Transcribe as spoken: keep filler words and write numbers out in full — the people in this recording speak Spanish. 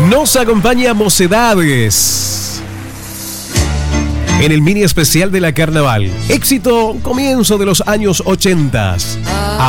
Nos acompaña Mocedades en el mini especial de la Carnaval. Éxito comienzo de los años ochenta.